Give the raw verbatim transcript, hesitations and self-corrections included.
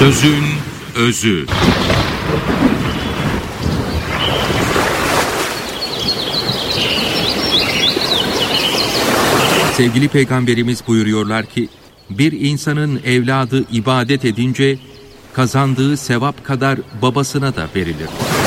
Sözün özü. Sevgili Peygamberimiz buyuruyorlar ki, bir insanın evladı ibadet edince kazandığı sevap kadar babasına da verilir.